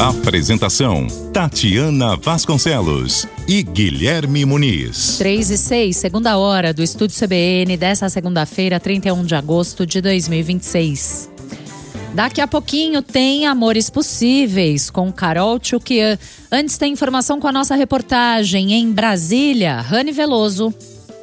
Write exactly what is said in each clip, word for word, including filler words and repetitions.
Apresentação: Tatiana Vasconcelos e Guilherme Muniz. três e seis, segunda hora do Estúdio C B N dessa segunda-feira, trinta e um de agosto de dois mil e vinte e seis. Daqui a pouquinho tem Amores Possíveis com Carol Tchukian. Antes tem informação com a nossa reportagem em Brasília, Rani Veloso.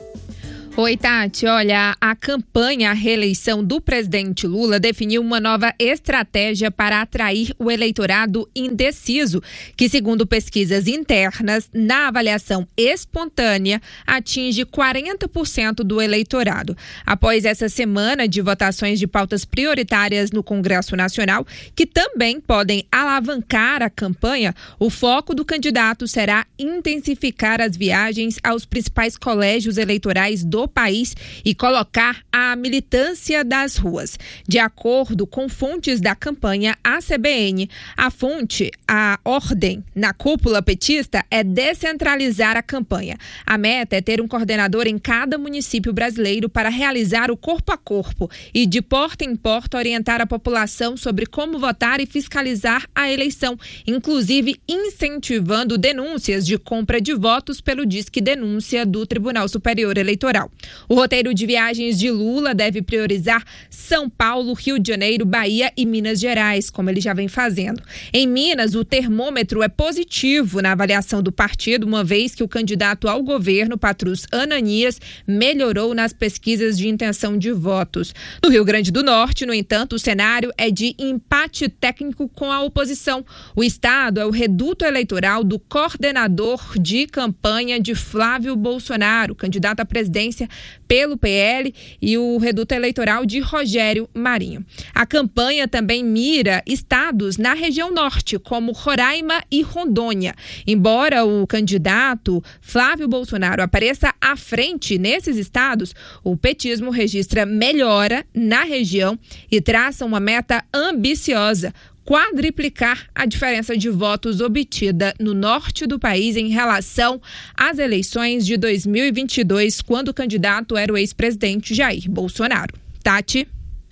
Oi, Tati. Olha, a campanha à reeleição do presidente Lula definiu uma nova estratégia para atrair o eleitorado indeciso, que, segundo pesquisas internas, na avaliação espontânea, atinge quarenta por cento do eleitorado. Após essa semana de votações de pautas prioritárias no Congresso Nacional, que também podem alavancar a campanha, o foco do candidato será intensificar as viagens aos principais colégios eleitorais do país e colocar a militância das ruas. De acordo com fontes da campanha A C B N, a fonte, a ordem na cúpula petista é descentralizar a campanha. A meta é ter um coordenador em cada município brasileiro para realizar o corpo a corpo e, de porta em porta, orientar a população sobre como votar e fiscalizar a eleição, inclusive incentivando denúncias de compra de votos pelo Disque Denúncia do Tribunal Superior Eleitoral. O roteiro de viagens de Lula deve priorizar São Paulo, Rio de Janeiro, Bahia e Minas Gerais, como ele já vem fazendo. Em Minas, o termômetro é positivo na avaliação do partido, uma vez que o candidato ao governo, Patrus Ananias, melhorou nas pesquisas de intenção de votos. No Rio Grande do Norte, no entanto, o cenário é de empate técnico com a oposição. O estado é o reduto eleitoral do coordenador de campanha de Flávio Bolsonaro, candidato à presidência pelo P L, e o reduto eleitoral de Rogério Marinho. A campanha também mira estados na região norte, como Roraima e Rondônia. Embora o candidato Flávio Bolsonaro apareça à frente nesses estados, o petismo registra melhora na região e traça uma meta ambiciosa: quadriplicar a diferença de votos obtida no norte do país em relação às eleições de dois mil e vinte e dois, quando o candidato era o ex-presidente Jair Bolsonaro. Tati.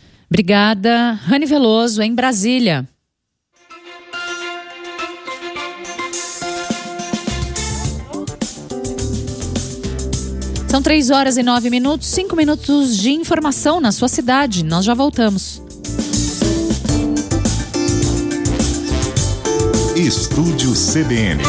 Obrigada. Rani Veloso, em Brasília. São três horas e nove minutos, cinco minutos de informação na sua cidade. Nós já voltamos. Estúdio C B N.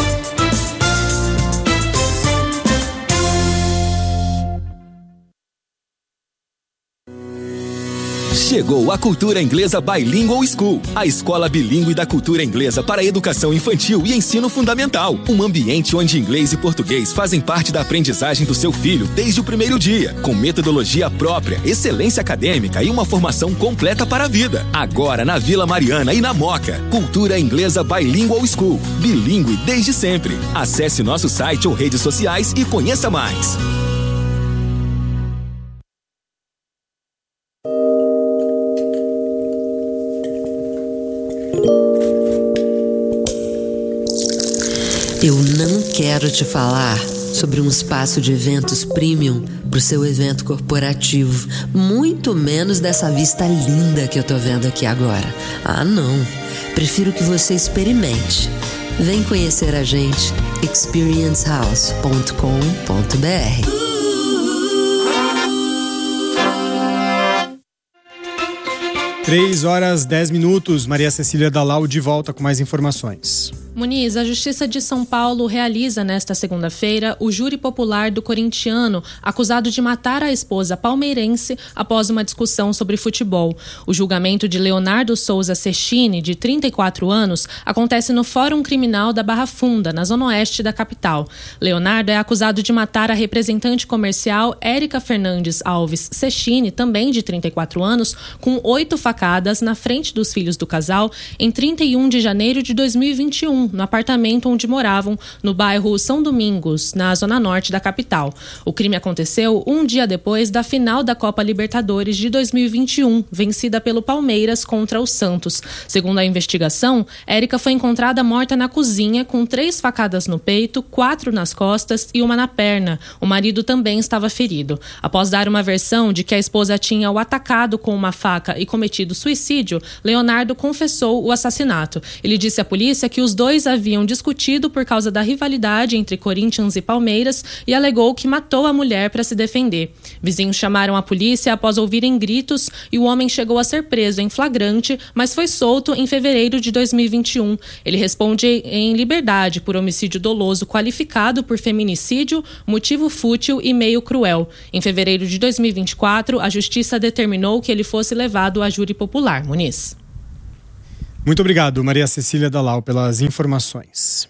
Chegou a Cultura Inglesa Bilingual School, a escola bilíngue da cultura inglesa para educação infantil e ensino fundamental. Um ambiente onde inglês e português fazem parte da aprendizagem do seu filho desde o primeiro dia, com metodologia própria, excelência acadêmica e uma formação completa para a vida. Agora na Vila Mariana e na Moca. Cultura Inglesa Bilingual School, bilíngue desde sempre. Acesse nosso site ou redes sociais e conheça mais. Eu não quero te falar sobre um espaço de eventos premium para o seu evento corporativo, muito menos dessa vista linda que eu tô vendo aqui agora. Ah, não. Prefiro que você experimente. Vem conhecer a gente, experience house ponto com ponto b r. três horas, dez minutos. Maria Cecília Dalal de volta com mais informações. Muniz, a Justiça de São Paulo realiza nesta segunda-feira o júri popular do corintiano acusado de matar a esposa palmeirense após uma discussão sobre futebol. O julgamento de Leonardo Souza Cestini, de trinta e quatro anos, acontece no Fórum Criminal da Barra Funda, na zona oeste da capital. Leonardo é acusado de matar a representante comercial Érica Fernandes Alves Cestini, também de trinta e quatro anos, com oito facadas na frente dos filhos do casal em trinta e um de janeiro de dois mil e vinte e um, no apartamento onde moravam, no bairro São Domingos, na zona norte da capital. O crime aconteceu um dia depois da final da Copa Libertadores de dois mil e vinte e um, vencida pelo Palmeiras contra o Santos. Segundo a investigação, Érica foi encontrada morta na cozinha com três facadas no peito, quatro nas costas e uma na perna. O marido também estava ferido. Após dar uma versão de que a esposa tinha o atacado com uma faca e cometido suicídio, Leonardo confessou o assassinato. Ele disse à polícia que os dois haviam discutido por causa da rivalidade entre Corinthians e Palmeiras e alegou que matou a mulher para se defender. Vizinhos chamaram a polícia após ouvirem gritos e o homem chegou a ser preso em flagrante, mas foi solto em fevereiro de dois mil e vinte e um. Ele responde em liberdade por homicídio doloso qualificado por feminicídio, motivo fútil e meio cruel. Em fevereiro de dois mil e vinte e quatro, a justiça determinou que ele fosse levado a júri popular. Muniz. Muito obrigado, Maria Cecília Dalal, pelas informações.